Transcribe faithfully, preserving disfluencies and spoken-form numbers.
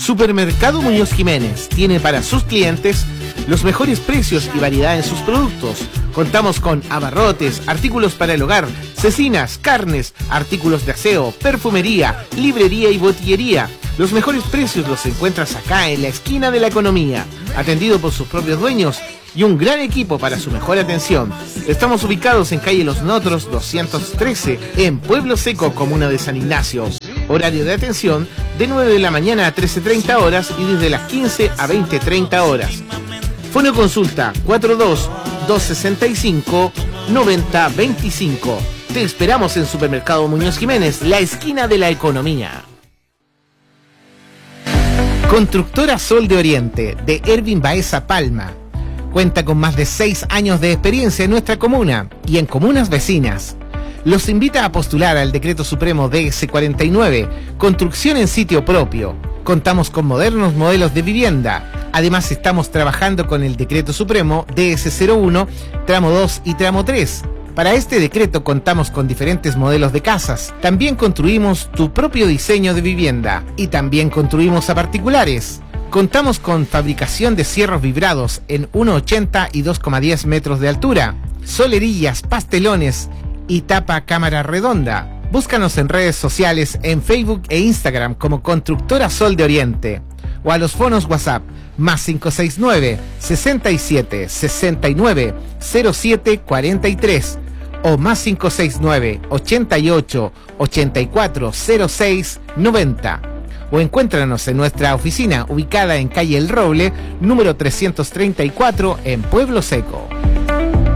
Supermercado Muñoz Jiménez tiene para sus clientes los mejores precios y variedad en sus productos. Contamos con abarrotes, artículos para el hogar, cecinas, carnes, artículos de aseo, perfumería, librería y botillería. Los mejores precios los encuentras acá en la esquina de la economía, atendido por sus propios dueños y un gran equipo para su mejor atención. Estamos ubicados en calle Los Notros doscientos trece, en Pueblo Seco, comuna de San Ignacio. Horario de atención de nueve de la mañana a trece treinta horas y desde las quince a veinte treinta horas. Fono consulta cuatro dos dos seis cinco nueve cero dos cinco. Te esperamos en Supermercado Muñoz Jiménez, la esquina de la economía. Constructora Sol de Oriente, de Ervin Baeza Palma. Cuenta con más de seis años de experiencia en nuestra comuna y en comunas vecinas. Los invita a postular al Decreto Supremo D S cuarenta y nueve, Construcción en Sitio Propio. Contamos con modernos modelos de vivienda. Además, estamos trabajando con el Decreto Supremo D S cero uno, Tramo dos y Tramo tres. Para este decreto contamos con diferentes modelos de casas. También construimos tu propio diseño de vivienda y también construimos a particulares. Contamos con fabricación de cierros vibrados en uno ochenta y dos coma diez metros de altura, solerillas, pastelones y tapa cámara redonda. Búscanos en redes sociales, en Facebook e Instagram como Constructora Sol de Oriente o a los fonos WhatsApp más cinco seis nueve, sesenta y siete, sesenta y nueve, cero siete cuarenta y tres o más cinco seis nueve, ochenta y ocho, ochenta y cuatro, cero seis, noventa. O encuéntranos en nuestra oficina ubicada en calle El Roble, número trescientos treinta y cuatro, en Pueblo Seco.